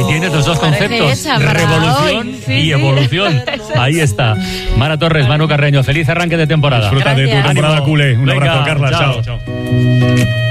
tienes los dos conceptos, revolución y evolución. Ahí está. Mara Torres, Manu Carreño, feliz arranque de temporada. Disfruta de tu temporada culé. Un abrazo, Carla. Chao.